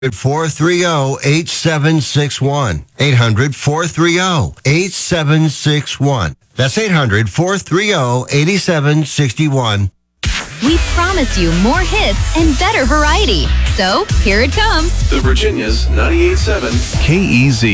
800-430-8761. 800-430-8761. That's 800-430-8761. We promised you more hits and better variety. So, here it comes. The Virginia's 98.7 KEZ.